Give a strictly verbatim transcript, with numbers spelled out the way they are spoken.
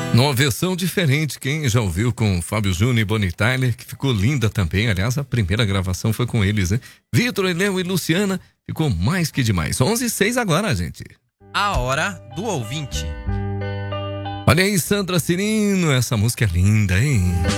Numa versão diferente, quem já ouviu com Fábio Júnior e Bonnie Tyler, que ficou linda também. Aliás, a primeira gravação foi com eles, né? Vitor, Léo e Luciana, ficou mais que demais. onze e seis agora, gente. A hora do ouvinte. Olha aí, Sandra Cirino, essa música é linda, hein?